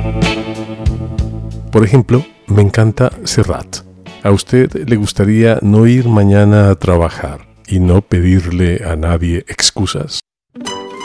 Por ejemplo, me encanta Serrat. ¿A usted le gustaría no ir mañana a trabajar y no pedirle a nadie excusas?